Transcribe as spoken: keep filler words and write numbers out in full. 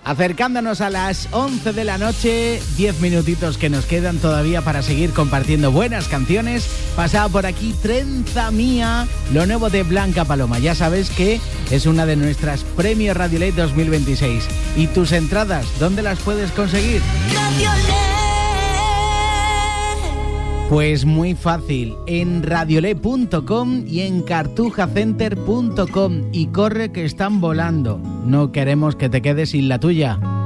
Acercándonos a las once de la noche, diez minutitos que nos quedan todavía para seguir compartiendo buenas canciones. Pasaba por aquí Trenza Mía, lo nuevo de Blanca Paloma. Ya sabes que es una de nuestras Premios Radiolate dos mil veintiséis. ¿Y tus entradas, dónde las puedes conseguir? Radiolate. Pues muy fácil, en radiolate punto com y en cartuja center punto com. Y corre que están volando. No queremos que te quedes sin la tuya.